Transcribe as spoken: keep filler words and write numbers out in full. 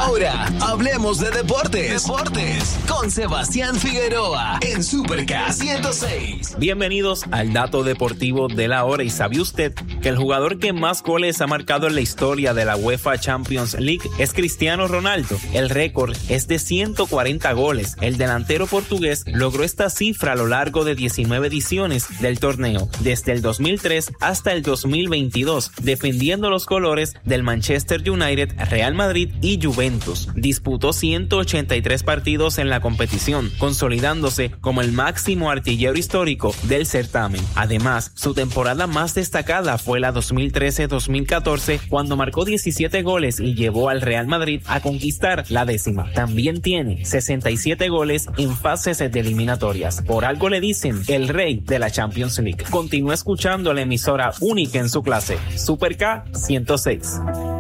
Ahora, hablemos de deportes. Deportes con Sebastián Figueroa en Super K ciento seis. Bienvenidos al dato deportivo de la hora. ¿Y sabe usted que el jugador que más goles ha marcado en la historia de la UEFA Champions League es Cristiano Ronaldo? El récord es de ciento cuarenta goles. El delantero portugués logró esta cifra a lo largo de diecinueve ediciones del torneo, desde el dos mil tres hasta el dos mil veintidós, defendiendo los colores del Manchester United, Real Madrid y Juventus. Disputó ciento ochenta y tres partidos en la competición, consolidándose como el máximo artillero histórico del certamen. Además, su temporada más destacada fue la dos mil trece dos mil catorce, cuando marcó diecisiete goles y llevó al Real Madrid a conquistar la décima. También tiene sesenta y siete goles en fases de eliminatorias. Por algo le dicen el rey de la Champions League. Continúa escuchando la emisora única en su clase, Super K ciento seis.